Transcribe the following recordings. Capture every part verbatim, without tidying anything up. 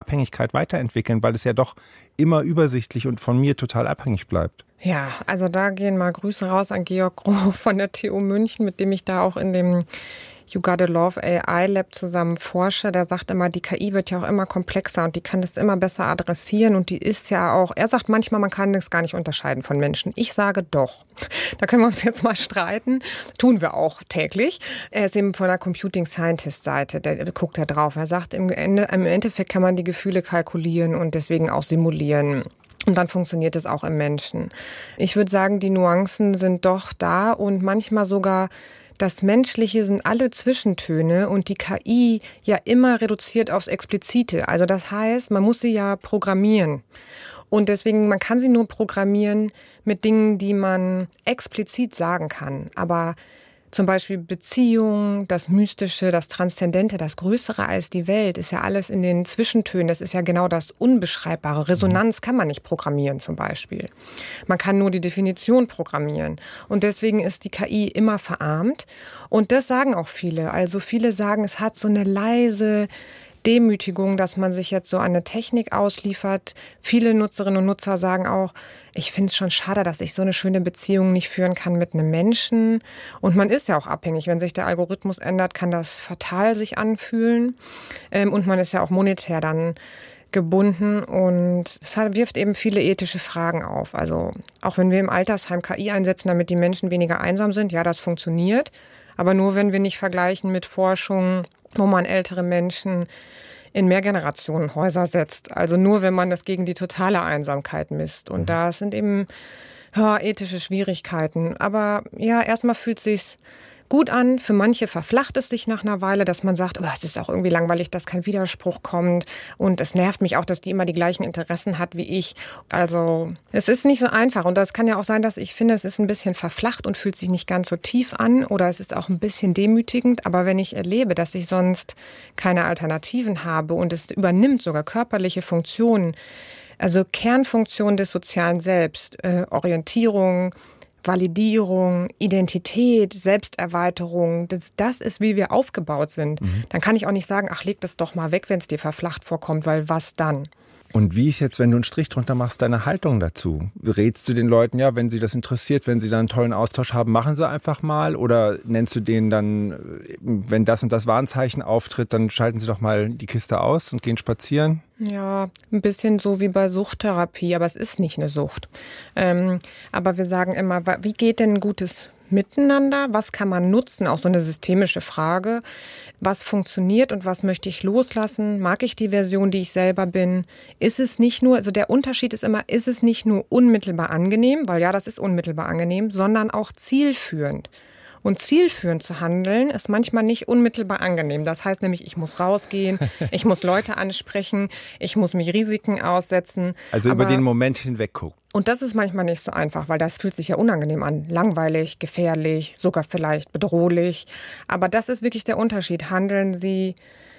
Abhängigkeit weiterentwickeln, weil es ja doch immer übersichtlich und von mir total abhängig bleibt. Ja, also da gehen mal Grüße raus an Georg Groh von der T U München, mit dem ich da auch in dem You Gotta Love A I Lab zusammen forsche. Der sagt immer, die K I wird ja auch immer komplexer und die kann das immer besser adressieren und die ist ja auch, er sagt manchmal, man kann das gar nicht unterscheiden von Menschen. Ich sage doch. Da können wir uns jetzt mal streiten. Tun wir auch täglich. Er ist eben von der Computing Scientist Seite, der, der guckt da drauf. Er sagt, im, Ende, im Endeffekt kann man die Gefühle kalkulieren und deswegen auch simulieren. Und dann funktioniert es auch im Menschen. Ich würde sagen, die Nuancen sind doch da und manchmal sogar das Menschliche sind alle Zwischentöne und die K I ja immer reduziert aufs Explizite. Also das heißt, man muss sie ja programmieren. Und deswegen, man kann sie nur programmieren mit Dingen, die man explizit sagen kann. Aber zum Beispiel Beziehung, das Mystische, das Transzendente, das Größere als die Welt, ist ja alles in den Zwischentönen. Das ist ja genau das Unbeschreibbare. Resonanz kann man nicht programmieren zum Beispiel. Man kann nur die Definition programmieren. Und deswegen ist die K I immer verarmt. Und das sagen auch viele. Also viele sagen, es hat so eine leise Demütigung, dass man sich jetzt so eine Technik ausliefert. Viele Nutzerinnen und Nutzer sagen auch, ich finde es schon schade, dass ich so eine schöne Beziehung nicht führen kann mit einem Menschen. Und man ist ja auch abhängig. Wenn sich der Algorithmus ändert, kann das fatal sich anfühlen. Und man ist ja auch monetär dann gebunden und es wirft eben viele ethische Fragen auf. Also auch wenn wir im Altersheim K I einsetzen, damit die Menschen weniger einsam sind, ja, das funktioniert. Aber nur, wenn wir nicht vergleichen mit Forschung, wo man ältere Menschen in Mehrgenerationenhäuser setzt. Also nur, wenn man das gegen die totale Einsamkeit misst. Und da sind eben ja, ethische Schwierigkeiten. Aber ja, erstmal fühlt sich's gut an. Für manche verflacht es sich nach einer Weile, dass man sagt, oh, es ist auch irgendwie langweilig, dass kein Widerspruch kommt. Und es nervt mich auch, dass die immer die gleichen Interessen hat wie ich. Also es ist nicht so einfach. Und das kann ja auch sein, dass ich finde, es ist ein bisschen verflacht und fühlt sich nicht ganz so tief an. Oder es ist auch ein bisschen demütigend. Aber wenn ich erlebe, dass ich sonst keine Alternativen habe und es übernimmt sogar körperliche Funktionen, also Kernfunktionen des sozialen Selbst, äh, Orientierung, Validierung, Identität, Selbsterweiterung, das, das ist, wie wir aufgebaut sind. Mhm. Dann kann ich auch nicht sagen, ach, leg das doch mal weg, wenn es dir verflacht vorkommt, weil was dann? Und wie ist jetzt, wenn du einen Strich drunter machst, deine Haltung dazu? Rätst du den Leuten, ja, wenn sie das interessiert, wenn sie da einen tollen Austausch haben, machen sie einfach mal? Oder nennst du denen dann, wenn das und das Warnzeichen auftritt, dann schalten sie doch mal die Kiste aus und gehen spazieren? Ja, ein bisschen so wie bei Suchttherapie, aber es ist nicht eine Sucht. Ähm, aber wir sagen immer, wie geht denn ein gutes Miteinander? Was kann man nutzen? Auch so eine systemische Frage. Was funktioniert und was möchte ich loslassen? Mag ich die Version, die ich selber bin? Ist es nicht nur, also der Unterschied ist immer, ist es nicht nur unmittelbar angenehm, weil ja, das ist unmittelbar angenehm, sondern auch zielführend. Und zielführend zu handeln ist manchmal nicht unmittelbar angenehm. Das heißt nämlich, ich muss rausgehen, ich muss Leute ansprechen, ich muss mich Risiken aussetzen. Also Aber über den Moment hinweg gucken. Und das ist manchmal nicht so einfach, weil das fühlt sich ja unangenehm an. Langweilig, gefährlich, sogar vielleicht bedrohlich. Aber das ist wirklich der Unterschied. Handeln Sie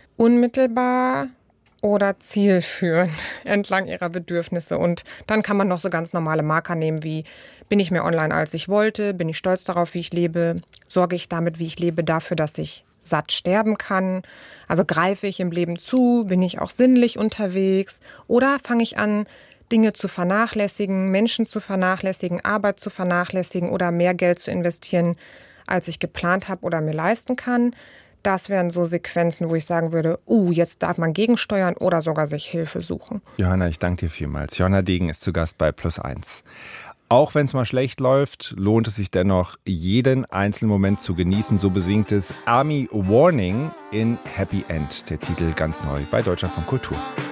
unmittelbar oder zielführend entlang ihrer Bedürfnisse. Und dann kann man noch so ganz normale Marker nehmen wie, bin ich mehr online, als ich wollte? Bin ich stolz darauf, wie ich lebe? Sorge ich damit, wie ich lebe, dafür, dass ich satt sterben kann? Also greife ich im Leben zu? Bin ich auch sinnlich unterwegs? Oder fange ich an, Dinge zu vernachlässigen, Menschen zu vernachlässigen, Arbeit zu vernachlässigen oder mehr Geld zu investieren, als ich geplant habe oder mir leisten kann? Das wären so Sequenzen, wo ich sagen würde, uh, jetzt darf man gegensteuern oder sogar sich Hilfe suchen. Johanna, ich danke dir vielmals. Johanna Degen ist zu Gast bei Plus eins. Auch wenn es mal schlecht läuft, lohnt es sich dennoch, jeden einzelnen Moment zu genießen. So besingt es Army Warning in Happy End, der Titel ganz neu bei Deutschlandfunk Kultur.